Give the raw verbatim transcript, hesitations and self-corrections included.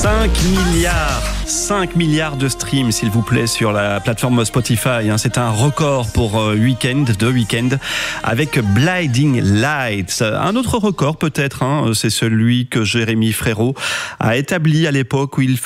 cinq milliards, cinq milliards de streams, s'il vous plaît, sur la plateforme Spotify. C'est un record pour Weeknd, de Weeknd, avec Blinding Lights. Un autre record, peut-être, hein, c'est celui que Jérémy Frérot a établi à l'époque où il